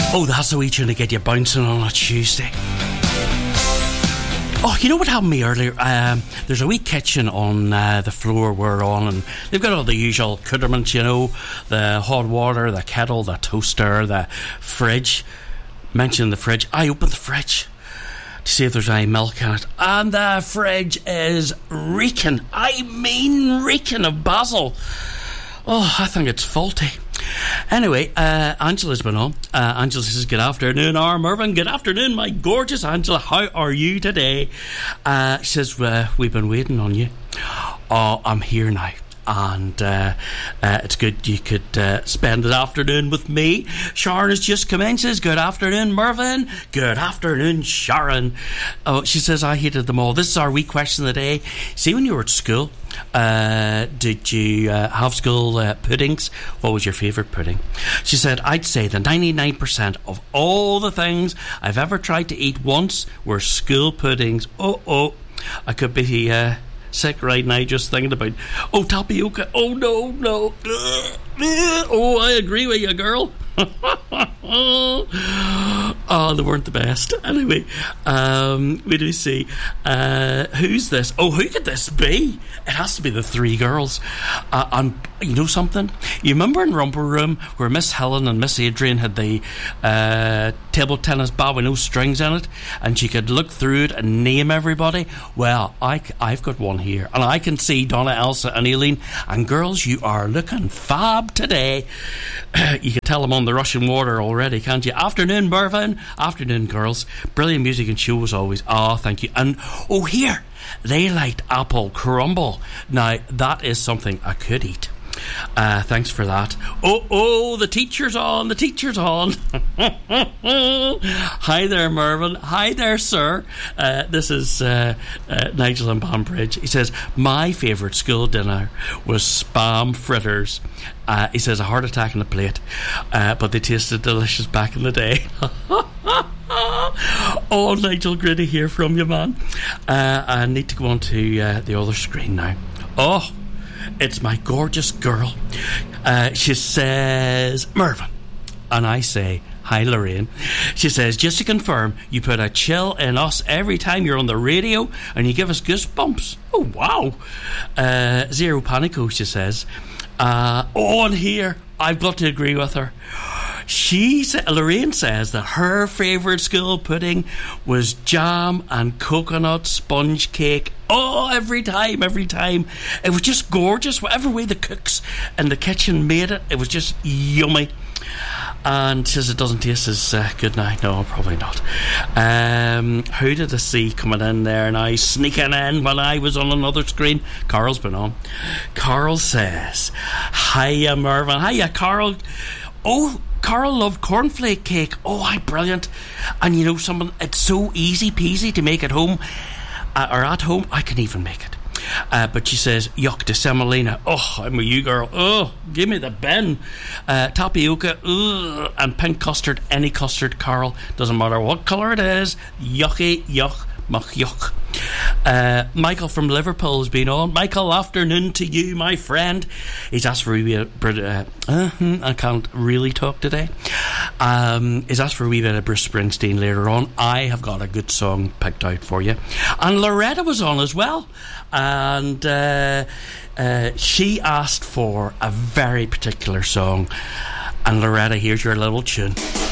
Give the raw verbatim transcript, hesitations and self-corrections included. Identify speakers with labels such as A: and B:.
A: Oh, that's a wee tune to get you bouncing on a Tuesday. Oh, you know what happened to me earlier? Um, there's a wee kitchen on uh, the floor we're on, and they've got all the usual accoutrements, you know, the hot water, the kettle, the toaster, the fridge. Mentioning the fridge, I opened the fridge to see if there's any milk in it, and the fridge is reeking. I mean reeking of basil. Oh, I think it's faulty. Anyway, uh, Angela's been on. Uh, Angela says, good afternoon, R. Mervyn. Good afternoon, my gorgeous Angela. How are you today? Uh, she says, uh, we've been waiting on you. Oh, I'm here now. And uh, uh, it's good you could uh, spend the afternoon with me. Sharon has just come in. Says, good afternoon, Mervyn. Good afternoon, Sharon. Oh, she says, I hated them all. This is our wee question of the day. See, when you were at school, uh, did you uh, have school uh, puddings? What was your favourite pudding? She said, I'd say that ninety-nine percent of all the things I've ever tried to eat once were school puddings. Oh, oh. I could be... Uh, sick right now just thinking about, oh, tapioca, oh no, no, oh, I agree with you, girl. Oh, they weren't the best. Anyway, um, we do see uh, who's this? Oh, who could this be? It has to be the three girls. Uh, and you know something? You remember in Romper Room where Miss Helen and Miss Adrian had the uh, table tennis bat with no strings in it, and she could look through it and name everybody? Well, I, I've got one here, and I can see Donna, Elsa and Aileen, and girls, you are looking fab today. You can tell them on the Russian water already, can't you? Afternoon, Mervyn. Afternoon, girls. Brilliant music and show as always. Oh, thank you. And, oh, here, they liked apple crumble. Now, that is something I could eat. Uh, thanks for that. Oh, oh, the teacher's on, the teacher's on. Hi there, Mervyn. Hi there, sir. Uh, this is uh, uh, Nigel in Banbridge. He says, my favourite school dinner was spam fritters. Uh, he says, a heart attack on the plate, uh, but they tasted delicious back in the day. Oh, Nigel, great to hear from you, man. Uh, I need to go on to uh, the other screen now. Oh, it's my gorgeous girl. Uh, she says, Mervyn. And I say, hi, Lorraine. She says, just to confirm, you put a chill in us every time you're on the radio and you give us goosebumps. Oh, wow. Uh, Zero Panico, she says. Uh, on here, I've got to agree with her. She sa- Lorraine says that her favourite school pudding was jam and coconut sponge cake. Oh, every time, every time. It was just gorgeous. Whatever way the cooks in the kitchen made it, it was just yummy. And says it doesn't taste as uh, good now. No, probably not. Um, who did I see coming in there now? Sneaking in when I was on another screen. Carl's been on. Carl says, hiya, Mervyn. Hiya, Carl. Oh, Carl loved cornflake cake. Oh, hi, brilliant. And you know something? It's so easy peasy to make at home. Uh, or at home. I can even make it. Uh, but she says, yuck to semolina. Oh, I'm with you, girl. Oh, give me the bin. Uh, tapioca, ugh, and pink custard. Any custard, Carl. Doesn't matter what colour it is. Yucky, yuck, muck, yuck. Uh, Michael from Liverpool has been on. Michael, afternoon to you, my friend. He's asked for a wee bit uh, uh, I can't really talk today. Um, he's asked for a wee bit of Bruce Springsteen later on. I have got a good song picked out for you. And Loretta was on as well. And uh, uh, she asked for a very particular song. And Loretta, here's your little tune.